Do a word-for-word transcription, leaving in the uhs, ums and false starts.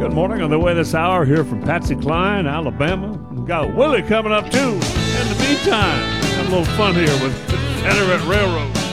Good morning on the way this hour here from Patsy Cline, Alabama. We've got Willie coming up too. In the meantime, have a little fun here with Confederate Railroad.